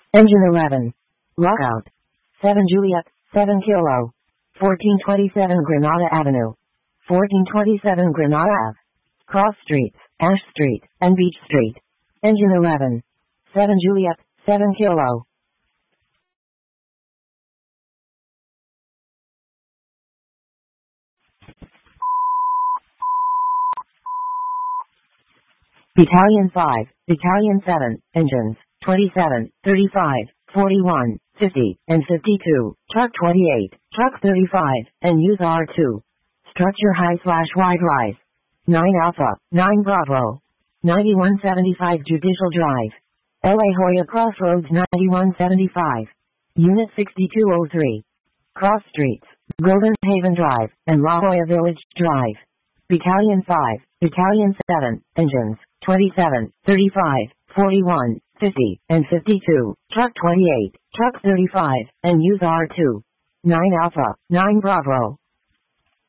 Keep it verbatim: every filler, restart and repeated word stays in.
Engine eleven. Lockout. seven Juliet, seven Kilo. fourteen twenty-seven Granada Avenue. fourteen twenty-seven Granada Ave. Cross Streets, Ash Street, and Beach Street. Engine eleven. seven Juliet, seven Kilo. Battalion five, Battalion seven, engines, twenty-seven, thirty-five, forty-one, fifty, and fifty-two, truck twenty-eight, truck thirty-five, and use R two. Structure high slash wide rise. nine Alpha, nine Bravo. ninety-one seventy-five Judicial Drive. La Jolla Crossroads ninety-one seventy-five. Unit sixty-two oh three. Cross Streets, Golden Haven Drive, and La Jolla Village Drive. Battalion five, Battalion seven, engines, twenty-seven, thirty-five, forty-one, fifty, and fifty-two, truck twenty-eight, truck thirty-five, and use R two. nine Alpha, nine Bravo.